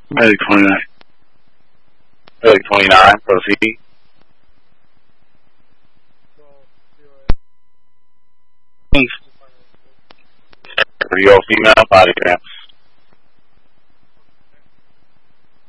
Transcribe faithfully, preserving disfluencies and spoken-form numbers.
Medic twenty-nine. Medic twenty-nine, proceed. Real female body cam.